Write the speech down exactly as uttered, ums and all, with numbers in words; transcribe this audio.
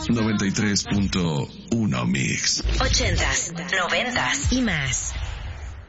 noventa y tres punto uno Mix. Ochentas, noventas y más.